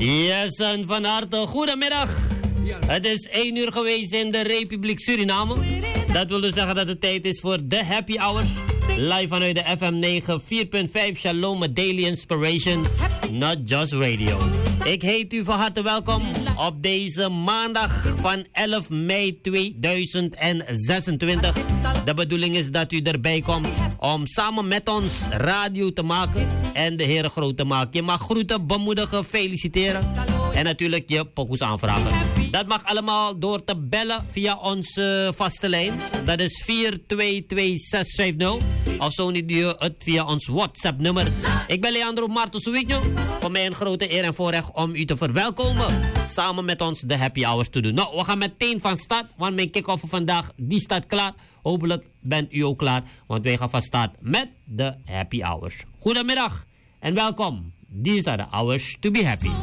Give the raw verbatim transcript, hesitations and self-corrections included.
Yes, en van harte goedemiddag. Het is één uur geweest in de Republiek Suriname. Dat wil dus zeggen dat het tijd is voor de Happy Hour. Live vanuit de F M negenenennegentig punt vijf Shalom Daily Inspiration. Not Just Radio. Ik heet u van harte welkom op deze maandag van elf mei tweeduizend zesentwintig. De bedoeling is dat u erbij komt om samen met ons radio te maken en de heren groot te maken. Je mag groeten, bemoedigen, feliciteren en natuurlijk je pokoes aanvragen. Dat mag allemaal door te bellen via onze vaste lijn. Dat is vier twee twee zes vijf nul. Of zo niet je het via ons WhatsApp nummer. Ik ben Leandro Marto Suwitjo. Voor mij een grote eer en voorrecht om u te verwelkomen. Samen met ons de Happy Hours te doen. Nou, we gaan meteen van start. Want mijn kick-off voor vandaag, die staat klaar. Hopelijk bent u ook klaar. Want wij gaan van start met de Happy Hours. Goedemiddag en welkom. These are the hours to be happy.